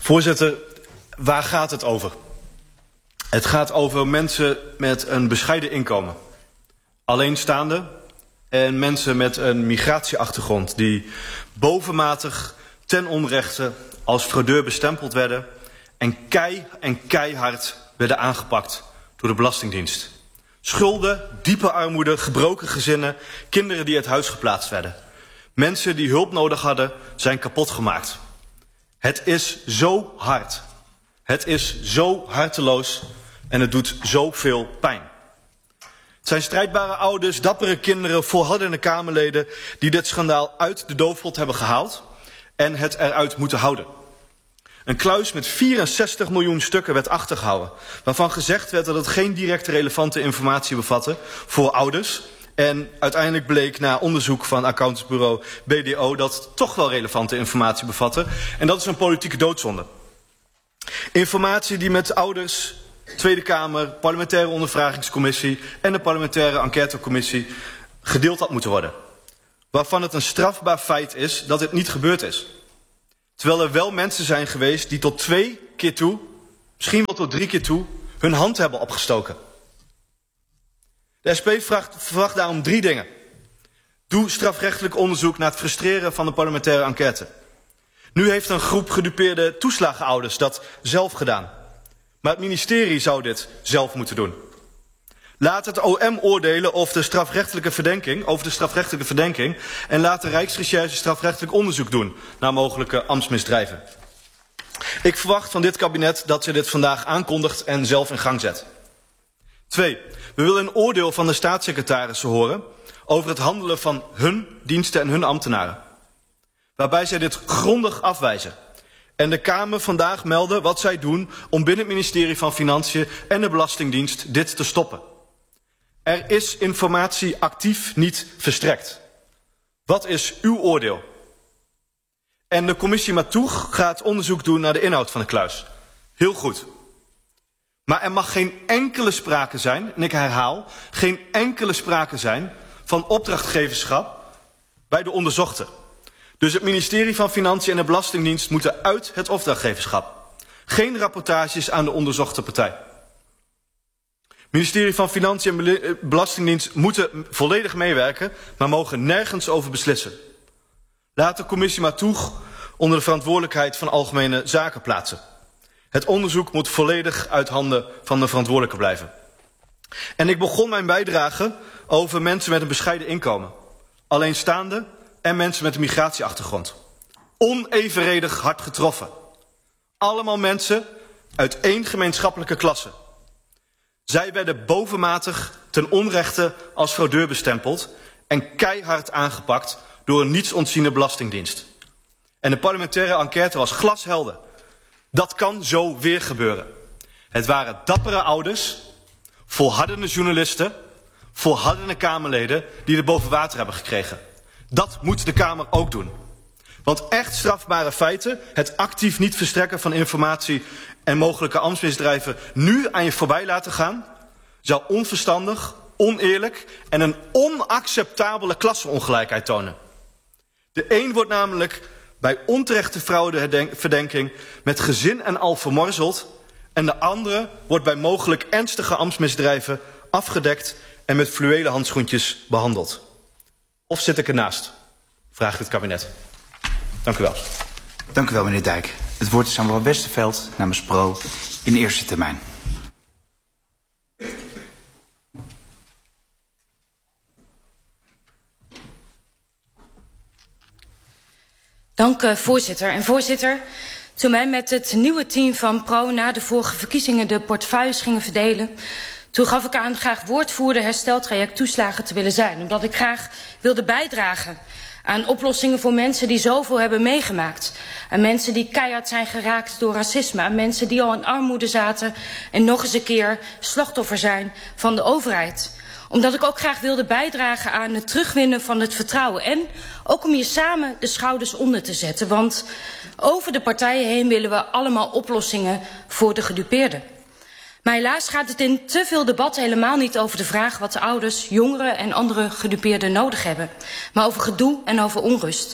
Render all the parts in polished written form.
Voorzitter, waar gaat het over? Het gaat over mensen met een bescheiden inkomen. Alleenstaande en mensen met een migratieachtergrond die bovenmatig ten onrechte als fraudeur bestempeld werden en keihard werden aangepakt door de Belastingdienst. Schulden, diepe armoede, gebroken gezinnen, kinderen die uit huis geplaatst werden. Mensen die hulp nodig hadden, zijn kapot gemaakt. Het is zo hard. Het is zo harteloos en het doet zoveel pijn. Het zijn strijdbare ouders, dappere kinderen, volhardende Kamerleden die dit schandaal uit de doofpot hebben gehaald en het eruit moeten houden. Een kluis met 64 miljoen stukken werd achtergehouden, waarvan gezegd werd dat het geen directe relevante informatie bevatte voor ouders. En uiteindelijk bleek na onderzoek van accountantsbureau BDO dat het toch wel relevante informatie bevatte. En dat is een politieke doodzonde. Informatie die met ouders, Tweede Kamer, parlementaire ondervragingscommissie en de parlementaire enquêtecommissie gedeeld had moeten worden. Waarvan het een strafbaar feit is dat het niet gebeurd is. Terwijl er wel mensen zijn geweest die tot 2 keer toe, misschien wel tot 3 keer toe, hun hand hebben opgestoken. De SP verwacht daarom 3 dingen. Doe strafrechtelijk onderzoek naar het frustreren van de parlementaire enquête. Nu heeft een groep gedupeerde toeslagenouders dat zelf gedaan. Maar het ministerie zou dit zelf moeten doen. Laat het OM oordelen over de strafrechtelijke verdenking en laat de Rijksrecherche strafrechtelijk onderzoek doen naar mogelijke ambtsmisdrijven. Ik verwacht van dit kabinet dat ze dit vandaag aankondigt en zelf in gang zet. 2. We willen een oordeel van de staatssecretarissen horen over het handelen van hun diensten en hun ambtenaren. Waarbij zij dit grondig afwijzen. En de Kamer vandaag melden wat zij doen om binnen het ministerie van Financiën en de Belastingdienst dit te stoppen. Er is informatie actief niet verstrekt. Wat is uw oordeel? En de commissie Matoeg gaat onderzoek doen naar de inhoud van de kluis. Heel goed. Maar er mag geen enkele sprake zijn, en ik herhaal, geen enkele sprake zijn van opdrachtgeverschap bij de onderzochten. Dus het ministerie van Financiën en de Belastingdienst moeten uit het opdrachtgeverschap. Geen rapportages aan de onderzochte partij. Het ministerie van Financiën en de Belastingdienst moeten volledig meewerken, maar mogen nergens over beslissen. Laat de commissie Matoeg onder de verantwoordelijkheid van Algemene Zaken plaatsen. Het onderzoek moet volledig uit handen van de verantwoordelijke blijven. En ik begon mijn bijdrage over mensen met een bescheiden inkomen. Alleenstaande en mensen met een migratieachtergrond. Onevenredig hard getroffen. Allemaal mensen uit één gemeenschappelijke klasse. Zij werden bovenmatig ten onrechte als fraudeur bestempeld en keihard aangepakt door een nietsontziende belastingdienst. En de parlementaire enquête was glashelder. Dat kan zo weer gebeuren. Het waren dappere ouders, volhardende journalisten, volhardende Kamerleden die er boven water hebben gekregen. Dat moet de Kamer ook doen. Want echt strafbare feiten, het actief niet verstrekken van informatie en mogelijke ambtsmisdrijven nu aan je voorbij laten gaan, zou onverstandig, oneerlijk en een onacceptabele klassenongelijkheid tonen. De een wordt namelijk bij onterechte fraudeverdenking met gezin en al vermorzeld en de andere wordt bij mogelijk ernstige ambtsmisdrijven afgedekt en met fluwelen handschoentjes behandeld. Of zit ik ernaast? Vraagt het kabinet. Dank u wel. Dank u wel, meneer Dijk. Het woord is aan mevrouw Westerveld namens PRO in eerste termijn. Dank voorzitter. En voorzitter, toen wij met het nieuwe team van PRO na de vorige verkiezingen de portefeuilles gingen verdelen, toen gaf ik aan graag woordvoerder hersteltraject toeslagen te willen zijn. Omdat ik graag wilde bijdragen aan oplossingen voor mensen die zoveel hebben meegemaakt. Aan mensen die keihard zijn geraakt door racisme. Aan mensen die al in armoede zaten en nog eens een keer slachtoffer zijn van de overheid. Omdat ik ook graag wilde bijdragen aan het terugwinnen van het vertrouwen. En ook om hier samen de schouders onder te zetten. Want over de partijen heen willen we allemaal oplossingen voor de gedupeerden. Maar helaas gaat het in te veel debatten helemaal niet over de vraag wat de ouders, jongeren en andere gedupeerden nodig hebben. Maar over gedoe en over onrust.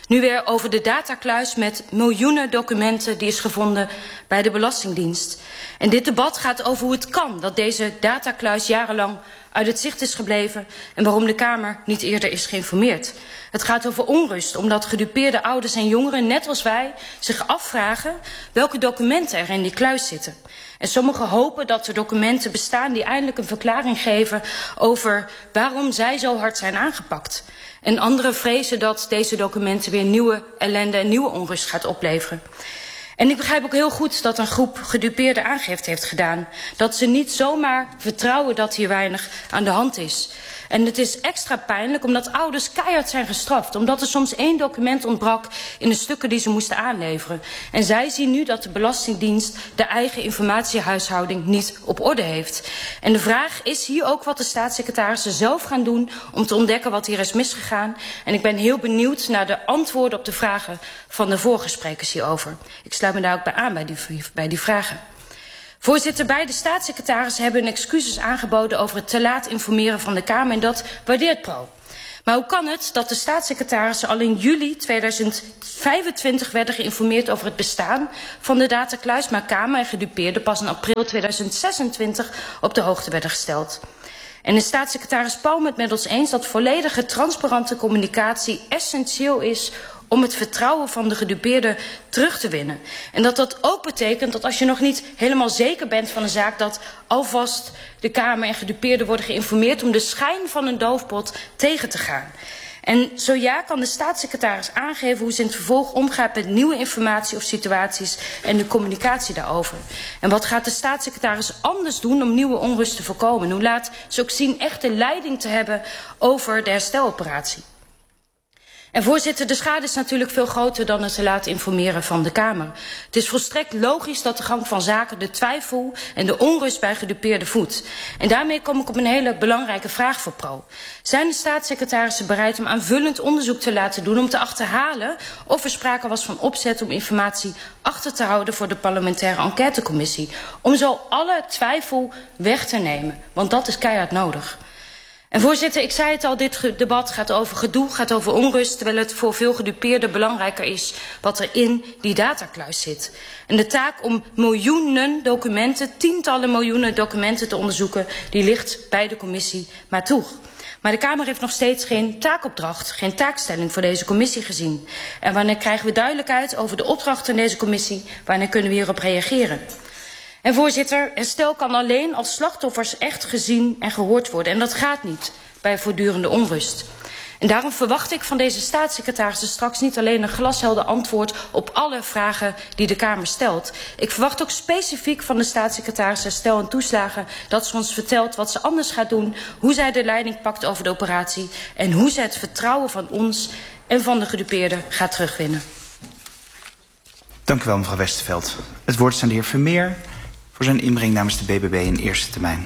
Nu weer over de datakluis met miljoenen documenten die is gevonden bij de Belastingdienst. En dit debat gaat over hoe het kan dat deze datakluis jarenlang uit het zicht is gebleven en waarom de Kamer niet eerder is geïnformeerd. Het gaat over onrust, omdat gedupeerde ouders en jongeren, net als wij, zich afvragen welke documenten er in die kluis zitten. En sommigen hopen dat er documenten bestaan die eindelijk een verklaring geven over waarom zij zo hard zijn aangepakt. En anderen vrezen dat deze documenten weer nieuwe ellende en nieuwe onrust gaat opleveren. En ik begrijp ook heel goed dat een groep gedupeerden aangifte heeft gedaan. Dat ze niet zomaar vertrouwen dat hier weinig aan de hand is. En het is extra pijnlijk omdat ouders keihard zijn gestraft. Omdat er soms 1 document ontbrak in de stukken die ze moesten aanleveren. En zij zien nu dat de Belastingdienst de eigen informatiehuishouding niet op orde heeft. En de vraag is hier ook wat de staatssecretarissen zelf gaan doen om te ontdekken wat hier is misgegaan. En ik ben heel benieuwd naar de antwoorden op de vragen van de vorige sprekers hierover. Ik sluit me daar ook bij aan bij die vragen. Voorzitter, beide staatssecretarissen hebben hun excuses aangeboden over het te laat informeren van de Kamer en dat waardeert Pro. Maar hoe kan het dat de staatssecretarissen al in juli 2025 werden geïnformeerd over het bestaan van de datakluis, maar Kamer en gedupeerden pas in april 2026 op de hoogte werden gesteld? En de staatssecretaris Palm het met ons eens dat volledige transparante communicatie essentieel is om het vertrouwen van de gedupeerden terug te winnen. En dat ook betekent dat als je nog niet helemaal zeker bent van een zaak, dat alvast de Kamer en gedupeerden worden geïnformeerd om de schijn van een doofpot tegen te gaan. En zo ja, kan de staatssecretaris aangeven hoe ze in het vervolg omgaat met nieuwe informatie of situaties en de communicatie daarover. En wat gaat de staatssecretaris anders doen om nieuwe onrust te voorkomen? En hoe laat ze ook zien echt de leiding te hebben over de hersteloperatie? En voorzitter, de schade is natuurlijk veel groter dan het te laten informeren van de Kamer. Het is volstrekt logisch dat de gang van zaken de twijfel en de onrust bij gedupeerden voedt. En daarmee kom ik op een hele belangrijke vraag voor Pro. Zijn de staatssecretarissen bereid om aanvullend onderzoek te laten doen om te achterhalen of er sprake was van opzet om informatie achter te houden voor de parlementaire enquêtecommissie? Om zo alle twijfel weg te nemen, want dat is keihard nodig. En voorzitter, ik zei het al, dit debat gaat over gedoe, gaat over onrust, terwijl het voor veel gedupeerden belangrijker is wat er in die datakluis zit. En de taak om miljoenen documenten, tientallen miljoenen documenten te onderzoeken, die ligt bij de commissie maar toe. Maar de Kamer heeft nog steeds geen taakopdracht, geen taakstelling voor deze commissie gezien. En wanneer krijgen we duidelijkheid over de opdrachten in deze commissie, wanneer kunnen we hierop reageren? En voorzitter, herstel kan alleen als slachtoffers echt gezien en gehoord worden. En dat gaat niet bij voortdurende onrust. En daarom verwacht ik van deze staatssecretarissen straks niet alleen een glashelder antwoord op alle vragen die de Kamer stelt. Ik verwacht ook specifiek van de staatssecretaris Herstel en Toeslagen dat ze ons vertelt wat ze anders gaat doen, hoe zij de leiding pakt over de operatie en hoe zij het vertrouwen van ons en van de gedupeerden gaat terugwinnen. Dank u wel, mevrouw Westerveld. Het woord is aan de heer Vermeer voor zijn inbreng namens de BBB in eerste termijn.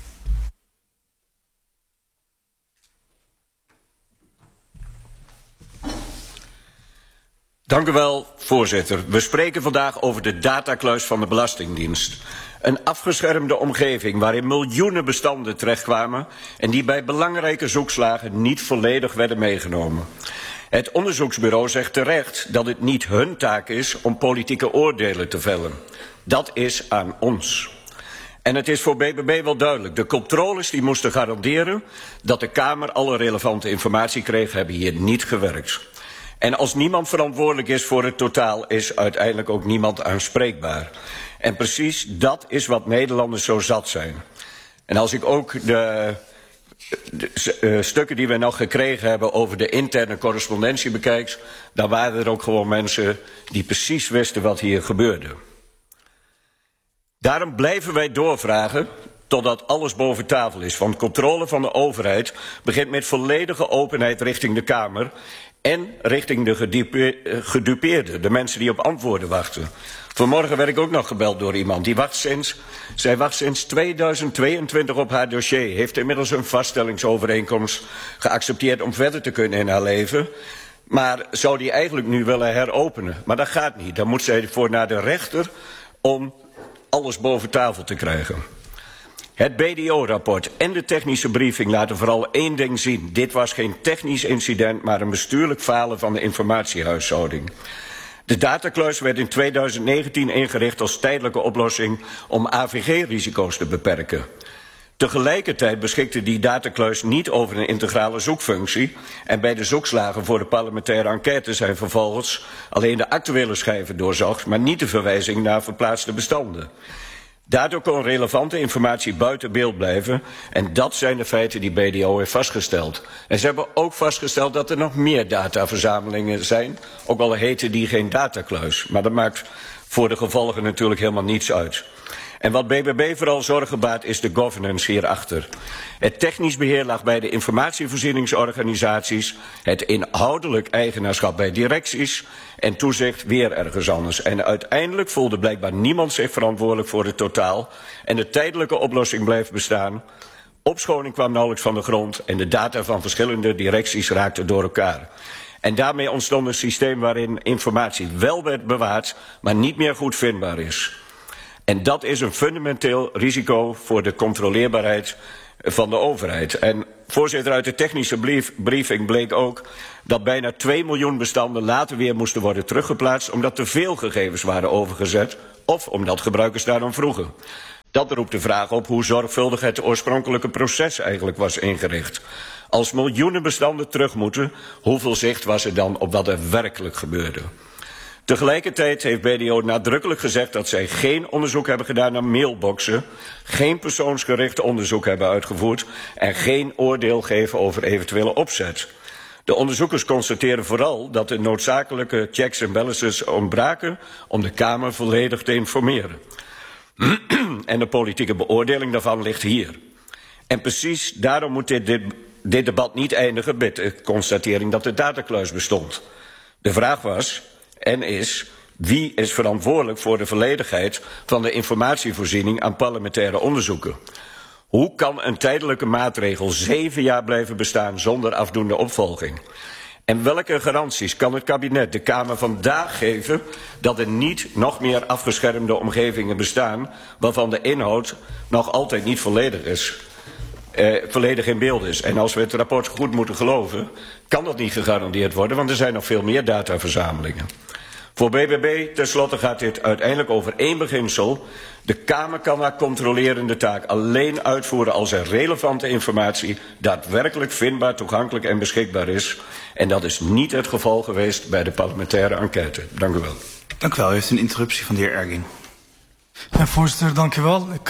Dank u wel, voorzitter. We spreken vandaag over de datakluis van de Belastingdienst. Een afgeschermde omgeving waarin miljoenen bestanden terechtkwamen en die bij belangrijke zoekslagen niet volledig werden meegenomen. Het onderzoeksbureau zegt terecht dat het niet hun taak is om politieke oordelen te vellen. Dat is aan ons. En het is voor BBB wel duidelijk. De controles die moesten garanderen dat de Kamer alle relevante informatie kreeg, hebben hier niet gewerkt. En als niemand verantwoordelijk is voor het totaal, is uiteindelijk ook niemand aanspreekbaar. En precies dat is wat Nederlanders zo zat zijn. En als ik ook de stukken die we nog gekregen hebben over de interne correspondentie bekijk, dan waren er ook gewoon mensen die precies wisten wat hier gebeurde. Daarom blijven wij doorvragen totdat alles boven tafel is. Want controle van de overheid begint met volledige openheid richting de Kamer en richting de gedupeerden, de mensen die op antwoorden wachten. Vanmorgen werd ik ook nog gebeld door iemand. Zij wacht sinds 2022 op haar dossier. Heeft inmiddels een vaststellingsovereenkomst geaccepteerd om verder te kunnen in haar leven. Maar zou die eigenlijk nu willen heropenen. Maar dat gaat niet. Dan moet zij voor naar de rechter om alles boven tafel te krijgen. Het BDO-rapport en de technische briefing laten vooral één ding zien. Dit was geen technisch incident, maar een bestuurlijk falen van de informatiehuishouding. De datakluis werd in 2019 ingericht als tijdelijke oplossing om AVG-risico's te beperken. Tegelijkertijd beschikte die datakluis niet over een integrale zoekfunctie en bij de zoekslagen voor de parlementaire enquête zijn vervolgens alleen de actuele schijven doorzocht, maar niet de verwijzing naar verplaatste bestanden. Daardoor kon relevante informatie buiten beeld blijven en dat zijn de feiten die BDO heeft vastgesteld. En ze hebben ook vastgesteld dat er nog meer dataverzamelingen zijn, ook al heten die geen datakluis. Maar dat maakt voor de gevolgen natuurlijk helemaal niets uit. En wat BBB vooral zorgen baart is de governance hierachter. Het technisch beheer lag bij de informatievoorzieningsorganisaties, het inhoudelijk eigenaarschap bij directies en toezicht weer ergens anders. En uiteindelijk voelde blijkbaar niemand zich verantwoordelijk voor het totaal en de tijdelijke oplossing bleef bestaan. Opschoning kwam nauwelijks van de grond en de data van verschillende directies raakten door elkaar. En daarmee ontstond een systeem waarin informatie wel werd bewaard, maar niet meer goed vindbaar is. En dat is een fundamenteel risico voor de controleerbaarheid van de overheid. En voorzitter, uit de technische briefing bleek ook dat bijna 2 miljoen bestanden later weer moesten worden teruggeplaatst omdat te veel gegevens waren overgezet of omdat gebruikers daarom vroegen. Dat roept de vraag op hoe zorgvuldig het oorspronkelijke proces eigenlijk was ingericht. Als miljoenen bestanden terug moeten, hoeveel zicht was er dan op wat er werkelijk gebeurde? Tegelijkertijd heeft BDO nadrukkelijk gezegd dat zij geen onderzoek hebben gedaan naar mailboxen, geen persoonsgericht onderzoek hebben uitgevoerd en geen oordeel geven over eventuele opzet. De onderzoekers constateren vooral dat de noodzakelijke checks en balances ontbraken om de Kamer volledig te informeren. En de politieke beoordeling daarvan ligt hier. En precies daarom moet dit debat niet eindigen met de constatering dat de datakluis bestond. De vraag was en is: wie is verantwoordelijk voor de volledigheid van de informatievoorziening aan parlementaire onderzoeken? Hoe kan een tijdelijke maatregel 7 jaar blijven bestaan zonder afdoende opvolging? En welke garanties kan het kabinet de Kamer vandaag geven dat er niet nog meer afgeschermde omgevingen bestaan waarvan de inhoud nog altijd niet volledig in beeld is? En als we het rapport goed moeten geloven, kan dat niet gegarandeerd worden, want er zijn nog veel meer dataverzamelingen. Voor BBB tenslotte gaat dit uiteindelijk over één beginsel. De Kamer kan haar controlerende taak alleen uitvoeren als er relevante informatie daadwerkelijk vindbaar, toegankelijk en beschikbaar is. En dat is niet het geval geweest bij de parlementaire enquête. Dank u wel. Dank u wel. U heeft een interruptie van de heer Ergin. Ja, voorzitter, dank u wel. Ik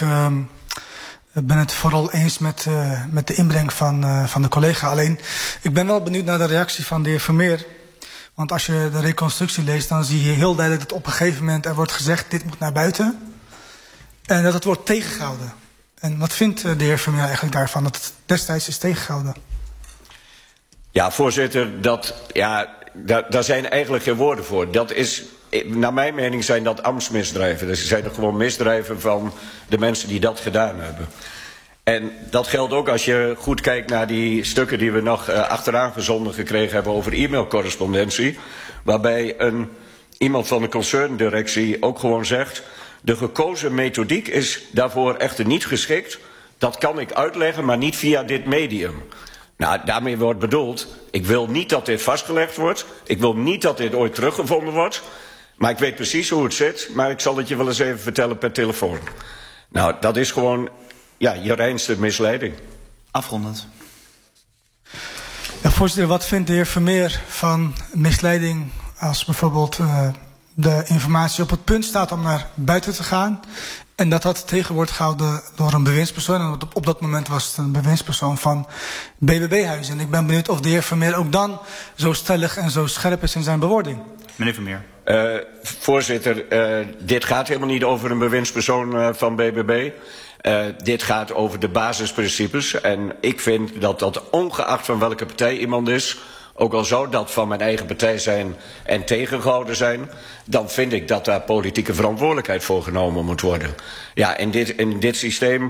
ben het vooral eens met de inbreng van de collega. Alleen, ik ben wel benieuwd naar de reactie van de heer Vermeer. Want als je de reconstructie leest, dan zie je heel duidelijk dat op een gegeven moment er wordt gezegd: dit moet naar buiten. En dat het wordt tegengehouden. En wat vindt de heer Vermeer eigenlijk daarvan, dat het destijds is tegengehouden? Ja, voorzitter, daar zijn eigenlijk geen woorden voor. Dat is, naar mijn mening zijn dat ambtsmisdrijven. Dus zijn er gewoon misdrijven van de mensen die dat gedaan hebben. En dat geldt ook als je goed kijkt naar die stukken die we nog achteraan gezonden gekregen hebben over e-mailcorrespondentie. Waarbij iemand van de concerndirectie ook gewoon zegt: de gekozen methodiek is daarvoor echter niet geschikt. Dat kan ik uitleggen, maar niet via dit medium. Nou, daarmee wordt bedoeld: ik wil niet dat dit vastgelegd wordt. Ik wil niet dat dit ooit teruggevonden wordt. Maar ik weet precies hoe het zit, maar ik zal het je wel eens even vertellen per telefoon. Nou, dat is gewoon je reinste misleiding. Afrondend. Ja, voorzitter, wat vindt de heer Vermeer van misleiding als bijvoorbeeld de informatie op het punt staat om naar buiten te gaan en dat tegen wordt gehouden door een bewindspersoon? En op dat moment was het een bewindspersoon van BBB-huizen. En ik ben benieuwd of de heer Vermeer ook dan zo stellig en zo scherp is in zijn bewoording. Meneer Vermeer. Voorzitter, dit gaat helemaal niet over een bewindspersoon van BBB. Dit gaat over de basisprincipes. En ik vind dat ongeacht van welke partij iemand is, ook al zou dat van mijn eigen partij zijn en tegengehouden zijn, dan vind ik dat daar politieke verantwoordelijkheid voor genomen moet worden. Ja, in dit systeem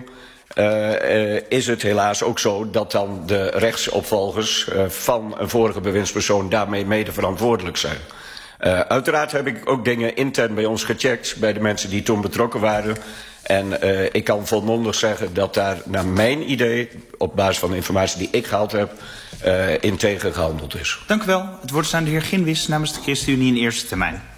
is het helaas ook zo dat dan de rechtsopvolgers van een vorige bewindspersoon daarmee mede verantwoordelijk zijn. Uiteraard heb ik ook dingen intern bij ons gecheckt, bij de mensen die toen betrokken waren. En ik kan volmondig zeggen dat daar naar mijn idee, op basis van de informatie die ik gehaald heb, integer gehandeld is. Dank u wel. Het woord is aan de heer Ginwis namens de ChristenUnie in eerste termijn.